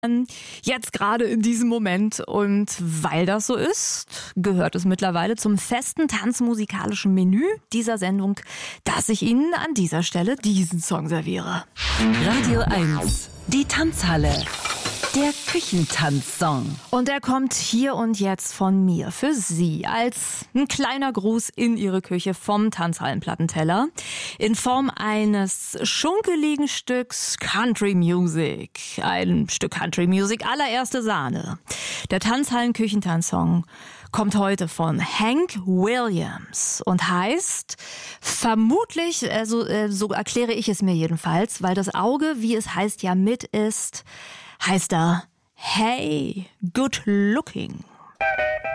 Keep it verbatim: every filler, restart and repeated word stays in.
Jetzt gerade in diesem Moment. Und weil das so ist, gehört es mittlerweile zum festen tanzmusikalischen Menü dieser Sendung, dass ich Ihnen an dieser Stelle diesen Song serviere. Radio eins, die Tanzhalle. Der Küchentanzsong. Und er kommt hier und jetzt von mir für Sie als ein kleiner Gruß in Ihre Küche vom Tanzhallenplattenteller in Form eines schunkeligen Stücks Country Music. Ein Stück Country Music allererste Sahne. Der Tanzhallen-Küchentanzsong kommt heute von Hank Williams und heißt vermutlich, also so erkläre ich es mir jedenfalls, weil das Auge, wie es heißt, ja mit ist, heißt er Hey, Good Looking.